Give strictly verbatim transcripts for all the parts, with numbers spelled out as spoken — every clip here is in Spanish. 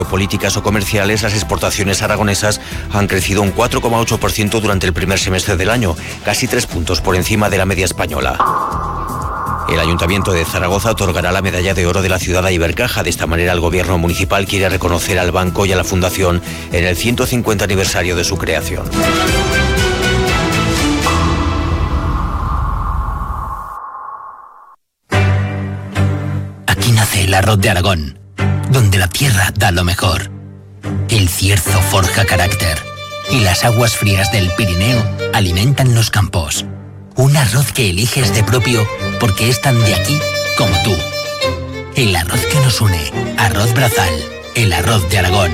políticas o comerciales, las exportaciones aragonesas han crecido un cuatro coma ocho por ciento durante el primer semestre del año, casi tres puntos por encima de la media española. El Ayuntamiento de Zaragoza otorgará la medalla de oro de la ciudad a Ibercaja. De esta manera, el gobierno municipal quiere reconocer al banco y a la fundación en el ciento cincuenta aniversario de su creación. Aquí nace el arroz de Aragón, donde la tierra da lo mejor. El Cierzo forja carácter y las aguas frías del Pirineo alimentan los campos. Un arroz que eliges de propio porque es tan de aquí como tú. El arroz que nos une. Arroz Brazal, el arroz de Aragón.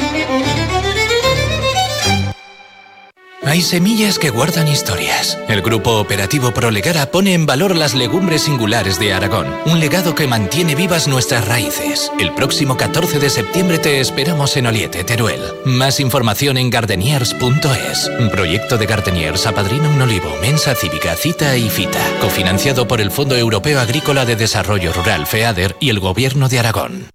Hay semillas que guardan historias. El Grupo Operativo Prolegara pone en valor las legumbres singulares de Aragón, un legado que mantiene vivas nuestras raíces. El próximo catorce de septiembre te esperamos en Oliete, Teruel. Más información en gardeniers punto es. Un proyecto de Gardeniers apadrina un olivo, Mensa Cívica, Cita y Fita, cofinanciado por el Fondo Europeo Agrícola de Desarrollo Rural, FEADER, y el Gobierno de Aragón.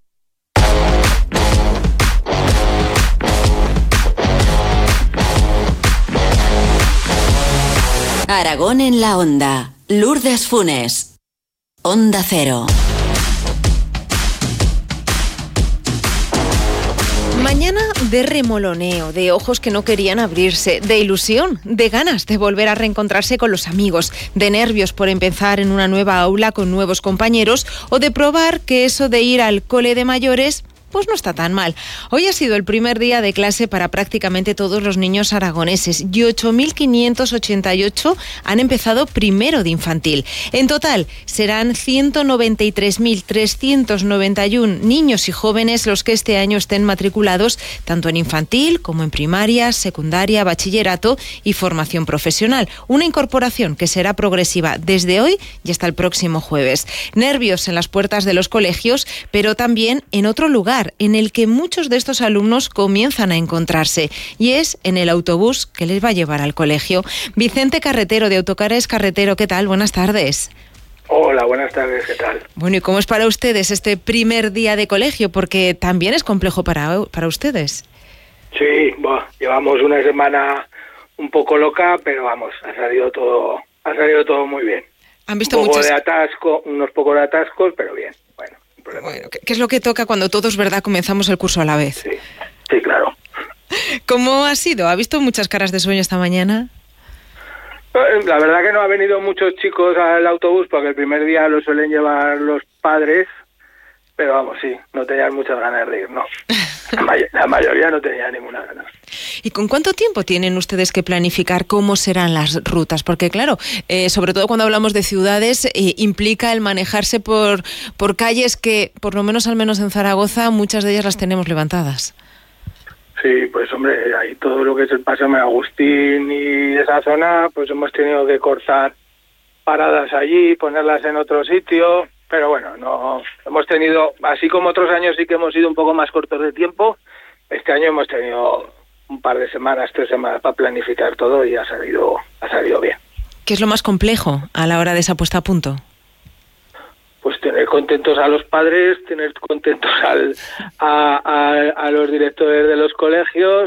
Aragón en la Onda. Lourdes Funes. Onda Cero. Mañana de remoloneo, de ojos que no querían abrirse, de ilusión, de ganas de volver a reencontrarse con los amigos, de nervios por empezar en una nueva aula con nuevos compañeros o de probar que eso de ir al cole de mayores pues no está tan mal. Hoy ha sido el primer día de clase para prácticamente todos los niños aragoneses y ocho mil quinientos ochenta y ocho han empezado primero de infantil. En total serán ciento noventa y tres mil trescientos noventa y uno niños y jóvenes los que este año estén matriculados tanto en infantil como en primaria, secundaria, bachillerato y formación profesional. Una incorporación que será progresiva desde hoy y hasta el próximo jueves. Nervios en las puertas de los colegios, pero también en otro lugar en el que muchos de estos alumnos comienzan a encontrarse, y es en el autobús que les va a llevar al colegio. Vicente Carretero, de Autocares Carretero, ¿qué tal? Buenas tardes. Hola, buenas tardes, ¿qué tal? Bueno, ¿y cómo es para ustedes este primer día de colegio? Porque también es complejo para, para ustedes. Sí, bueno, llevamos una semana un poco loca, pero vamos, ha salido todo, ha salido todo muy bien. Han visto un poco muchas... de atasco, unos pocos de atascos, pero bien, bueno. Bueno, ¿qué es lo que toca cuando todos, verdad, comenzamos el curso a la vez? Sí, sí, claro. ¿Cómo ha sido? ¿Ha visto muchas caras de sueño esta mañana? La verdad que no ha venido muchos chicos al autobús porque el primer día lo suelen llevar los padres, pero vamos, sí, no tenían muchas ganas de ir, no. La, may- la mayoría no tenía ninguna ganas. ¿Y con cuánto tiempo tienen ustedes que planificar cómo serán las rutas? Porque claro, eh, sobre todo cuando hablamos de ciudades, eh, implica el manejarse por, por calles que, por lo menos al menos en Zaragoza, muchas de ellas las tenemos levantadas. Sí, pues hombre, ahí todo lo que es el Paseo de Agustín y esa zona, pues hemos tenido que cortar paradas allí, ponerlas en otro sitio, pero bueno, no hemos tenido, así como otros años sí que hemos sido un poco más cortos de tiempo, este año hemos tenido un par de semanas, tres semanas para planificar todo y ha salido, ha salido bien. ¿Qué es lo más complejo a la hora de esa puesta a punto? Pues tener contentos a los padres, tener contentos al, a, a, a los directores de los colegios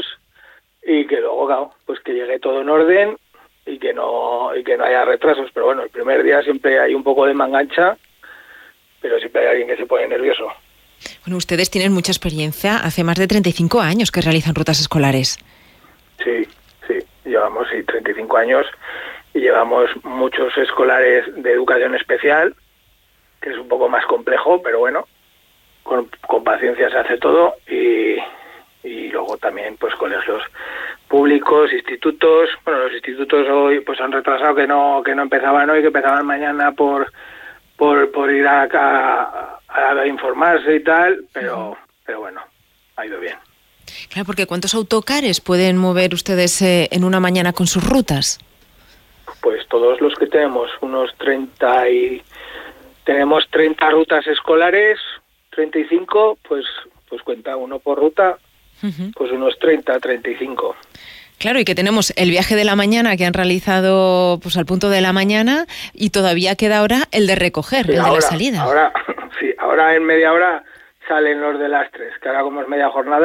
y que luego, claro, pues que llegue todo en orden y que no y que no haya retrasos. Pero bueno, el primer día siempre hay un poco de mangancha, pero siempre hay alguien que se pone nervioso. Bueno, ustedes tienen mucha experiencia, hace más de treinta y cinco años que realizan rutas escolares. Sí, sí, llevamos sí, treinta y cinco años y llevamos muchos escolares de educación especial, que es un poco más complejo, pero bueno, con, con paciencia se hace todo, y, y luego también pues colegios públicos, institutos. Bueno, los institutos hoy pues han retrasado, que no que no empezaban hoy, que empezaban mañana por por por ir a, a, a informarse y tal, pero pero bueno, ha ido bien. Claro, porque ¿cuántos autocares pueden mover ustedes eh, en una mañana con sus rutas? Pues todos los que tenemos, unos treinta y... Tenemos treinta rutas escolares, treinta y cinco, pues pues cuenta uno por ruta, uh-huh. Pues unos treinta, treinta y cinco. Claro, y que tenemos el viaje de la mañana que han realizado pues al punto de la mañana y todavía queda ahora el de recoger, sí, el ahora, de la salida. Ahora, sí, ahora en media hora salen los de las tres, que ahora como es media jornada,